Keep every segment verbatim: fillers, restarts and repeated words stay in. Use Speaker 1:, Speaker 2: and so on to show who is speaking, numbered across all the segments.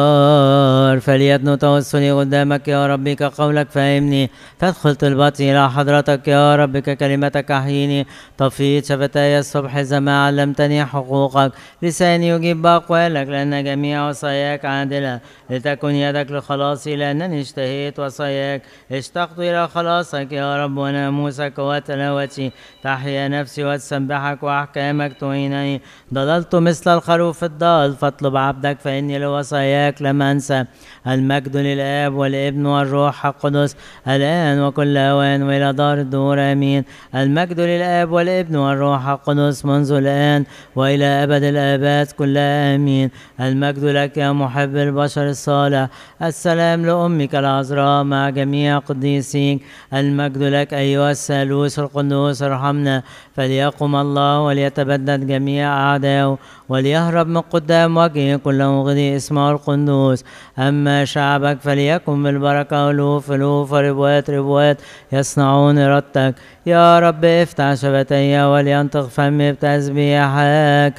Speaker 1: فليدنو توسلي قدامك يا ربي كقولك فهمني، فادخل طلبتي إلى حضرتك يا رب ككلمتك أحييني. طفيت شفتي الصبح إذا ما علمتني حقوقك، لساني يجيب بأقوالك لأن جميع وصاياك عادلة. لتكن يدك لخلاصي لأنني اشتهيت وصاياك، اشتقت إلى خلاصك يا رب وناموسك وتلاوتي. تحيا نفسي وتسبحك وأحكامك تعينني. ضللت مثل الخروف الضال، فاطلب عبدك فإني لوصاياك لم أنسى. المجد للآب والابن والروح القدس الآن وكل أوان وإلى دار الدور آمين. المجد للآب والابن والروح القدس منذ الآن وإلى أبد الآباد كلها آمين. المجد لك يا محب البشر الصالح. السلام لأمك العذراء مع جميع قديسيك. المجد لك أيها الثالوث القدوس ارحمنا. فليقم الله وليتبدد جميع أعداؤه وليهرب من قدام وجهه كل مغضي اسمه القدوس. أما شعبك فليكن بالبركة ألوف ألوف وربوات ربوات يصنعون إرادتك. يا رب افتح شفتي ولينطق فمي بتسبيحك.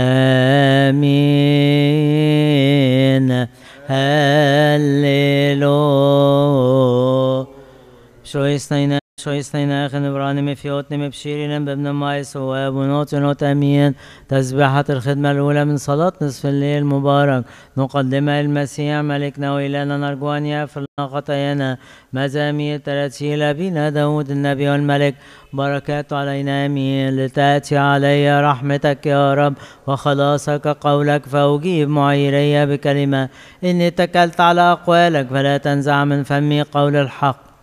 Speaker 1: آمين. هللويا. شو يسنينا شو يسنينا خن براني مفيوتني مبشيرين بابن مايس وابنوت ونوت امين. تسبيحة الخدمة الأولى من صلاة نصف الليل المبارك نقدمها للمسيح ملكنا وإلهنا نرجو أن يغفر لنا خطايانا. مزامير ترتيل بنا داود النبي والملك بركات علينا امين. لتأتي علي رحمتك يا رب وخلاصك قولك فأجيب معيري بكلمة. إني اتكلت على أقوالك فلا تنزع من فمي قول الحق،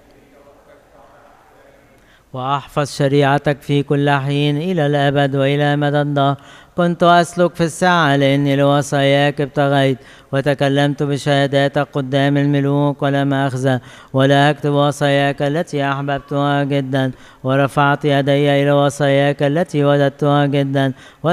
Speaker 1: وأحفظ شريعتك في كل حين إلى الأبد وإلى مدى الدهر. كنت أسلك في الساعة لأني لوصاياك ابتغيت، وتكلمت بشهاداتك قدام الملوك ولم أخزى، ولا أكتب وصاياك التي أحببتها جدا، ورفعت يدي إلى وصاياك التي وددتها جدا.